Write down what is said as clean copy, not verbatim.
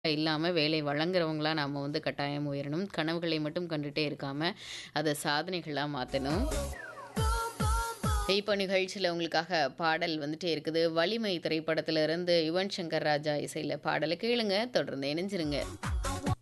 இல்லாம வேலை வழங்குறவங்களா நாம வந்து கட்டாயம் உயரணும். கனவுகளை மட்டும் கண்டுட்டே இருக்காம, அத சாதனைகளா மாத்தணும். இப்போ நிகழ்ச்சியில உங்களுக்காக பாடல் வந்துட்டே இருக்குது. வலிமை திரைப்படத்திலிருந்து யுவன் சங்கர் ராஜா இசையில பாடல கேளுங்க. தொடர்ந்து இணைஞ்சிருங்க.